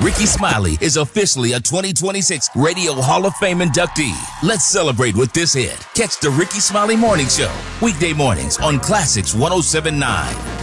Ricky Smiley is officially a 2026 Radio Hall of Fame inductee. Let's celebrate with this hit. Catch the Ricky Smiley Morning Show, weekday mornings on Classics 107.9.